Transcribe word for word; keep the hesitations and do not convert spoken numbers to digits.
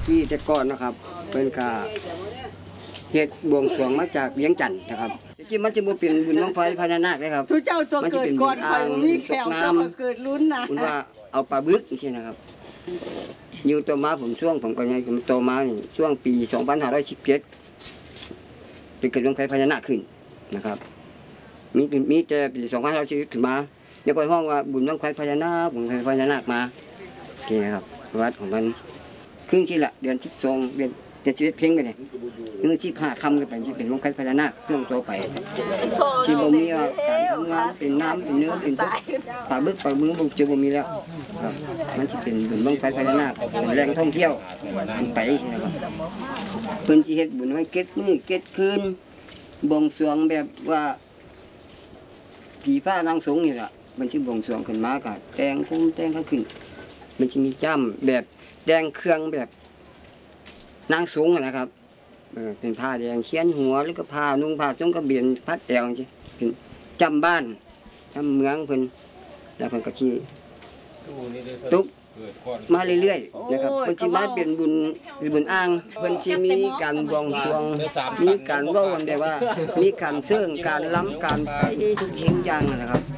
ที่แต่ก่อนนะครับเป็นกาเฮ็ดบวงสรวงมาจากเลี้ยงจันทร์นะครับจริงมันจะบ่เป็นบุญบั้งไฟพญานาคเลยครับทุเจ้าตัวเกิดก่อนคอยมีแขวตัวเกิดลุ้นนะคุณว่าเอาปลาบึกนี่นะครับอยู่ตัวมาผมช่วงผมก็ไงผมโตมาช่วงปีสองพันห้าร้อยสิบเจ็ดเป็นเกิดบั้งไฟพญานาคขึ้นนะครับมีมีแต่ปีสองพันห้าร้อยสิบขึ้นมาอย่าไปห้องว่าบุญบั้งไฟพญานาคบุญบั้งไฟพญานาคมาโอเคครับวัดของมันครึ่งที่ละเดือนที่สองเดือนจะชีวิตเพ่งกันเนี่ยนึกที่ขาคำกันไปที่เป็นบั้งไฟพญานาคเรื่องโตไปที่บ่มีว่าการทำงานเป็นน้ำเป็นเนื้อเป็นตุ๊กปลาบึกปลาบึ้งบุกจะบ่มีแล้วครับมันจะเป็นบุญบั้งไฟพญานาคเป็นแหล่งท่องเที่ยวเป็นไปนะครับเพิ่นสิเฮ็ดบุญไว้เก็ดมื้อเก็ดคืนบวงสรวงแบบว่าผีฟ้านางสงนี่ล่ะมันสิบวงสรวงขึ้นมาก็แต่งพุ่มแต่งข้างขึ้นมันสิมีจ้ำแบบแดงเครื่องแบบนางสงนะครับเออเป็นผ้าแดงเขียนหัวหรือก็ผ้านุ่งผ้าทรงกระเบียนพัดแอวจังเป็นจำบ้านจำเมืองเพิ่นแล้วเพิ่นก็สิตุ๊กมาเรื่อยๆนะครับเพิ่นสิมาเป็นบุญเป็นบุญอ้างเพิ่นสิมีการบวงสรวงมีการเว้ากันได้ว่ามีการเชิงการล้ำการไปทุกสิ่งอย่างนะครับ